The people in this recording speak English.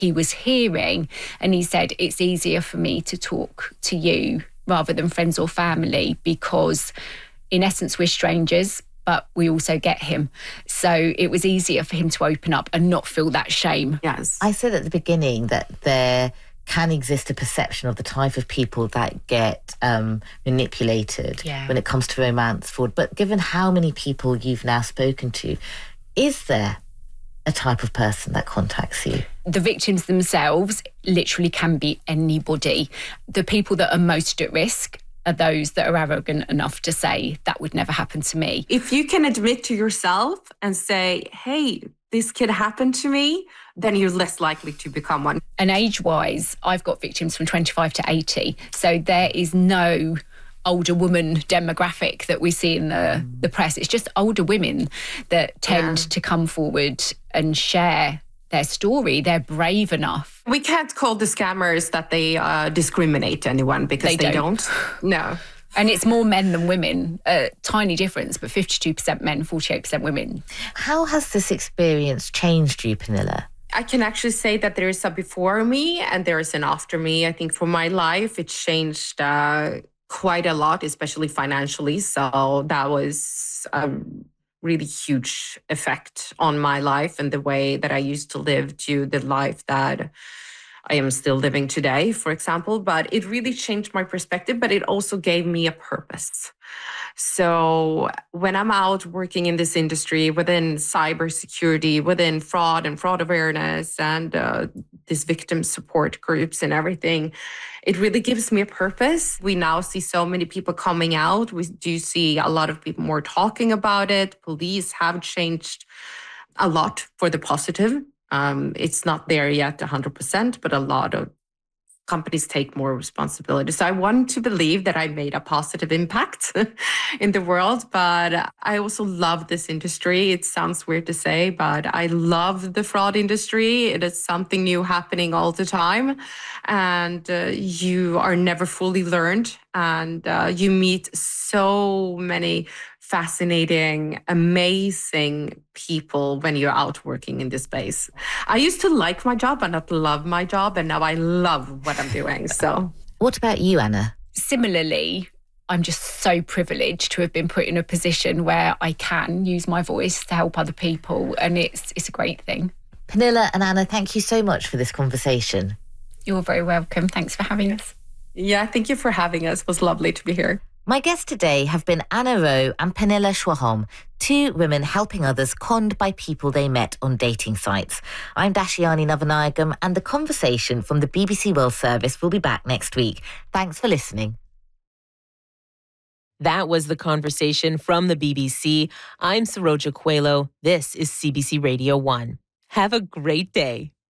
he was hearing. And he said, it's easier for me to talk to you rather than friends or family because in essence, we're strangers, but we also get him. So it was easier for him to open up and not feel that shame. Yes. I said at the beginning that there can exist a perception of the type of people that get manipulated when it comes to romance fraud. But given how many people you've now spoken to, is there a type of person that contacts you? The victims themselves literally can be anybody. The people that are most at risk are those that are arrogant enough to say that would never happen to me. If you can admit to yourself and say, hey, this could happen to me, then you're less likely to become one. And age-wise, I've got victims from 25 to 80. So there is no older woman demographic that we see in the press. It's just older women that tend to come forward and share their story. They're brave enough. We can't call the scammers that they discriminate anyone because they don't. No. And it's more men than women. Tiny difference, but 52% men, 48% women. How has this experience changed you, Pernilla? I can actually say that there is a before me and there is an after me. I think for my life, it changed quite a lot, especially financially. So that was really huge effect on my life and the way that I used to live to the life that I am still living today, for example. But it really changed my perspective, but it also gave me a purpose. So when I'm out working in this industry within cybersecurity, within fraud and fraud awareness and these victim support groups and everything, it really gives me a purpose. We now see so many people coming out. We do see a lot of people more talking about it. Police have changed a lot for the positive. It's not there yet 100%, but a lot of companies take more responsibility. So I want to believe that I made a positive impact in the world, but I also love this industry. It sounds weird to say, but I love the fraud industry. It is something new happening all the time, and you are never fully learned, and you meet so many fascinating, amazing people when you're out working in this space. I used to like my job and not love my job, and now I love what I'm doing. So, what about you, Anna? Similarly, I'm just so privileged to have been put in a position where I can use my voice to help other people, and it's a great thing. Pernilla and Anna, thank you so much for this conversation. You're very welcome. Thanks for having us. Yeah, thank you for having us. It was lovely to be here. My guests today have been Anna Rowe and Pernilla Schwahom, two women helping others conned by people they met on dating sites. I'm Dashiani Navanayagam, and the conversation from the BBC World Service will be back next week. Thanks for listening. That was The Conversation from the BBC. I'm Saroja Coelho. This is CBC Radio 1. Have a great day.